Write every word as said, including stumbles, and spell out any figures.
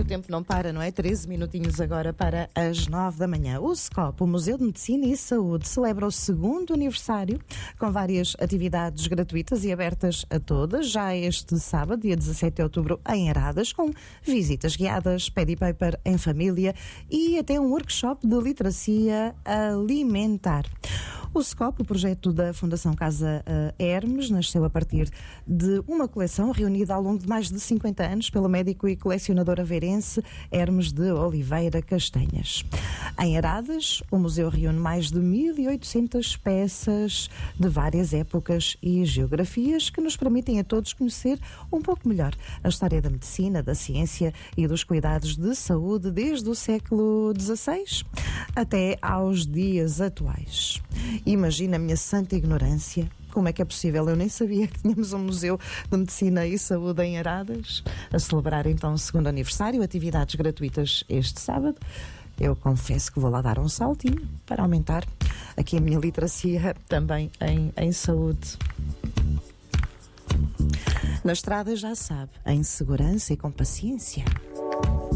o tempo não para, não é? treze minutinhos agora para as nove da manhã. O SCOP, o Museu de Medicina e Saúde, celebra o segundo aniversário com várias atividades gratuitas e abertas a todas, já este sábado, dia dezassete de outubro, em Aradas, com visitas guiadas, pad paper em família e até um workshop de literacia alimentar. O SCOP, o projeto da Fundação Casa uh, Hermes, nasceu a partir de uma coleção reunida ao longo de mais de cinquenta anos pelo médico e colecionador aveirense Hermes de Oliveira Castanhas. Em Aradas, o museu reúne mais de mil e oitocentas peças de várias épocas e geografias que nos permitem a todos conhecer um pouco melhor a história da medicina, da ciência e dos cuidados de saúde desde o século dezasseis até aos dias atuais. Imagina a minha santa ignorância. Como é que é possível? Eu nem sabia que tínhamos um museu de medicina e saúde em Aradas a celebrar então o segundo aniversário, atividades gratuitas este sábado. Eu confesso que vou lá dar um saltinho para aumentar aqui a minha literacia também em, em saúde. Na estrada já sabe, em segurança e com paciência.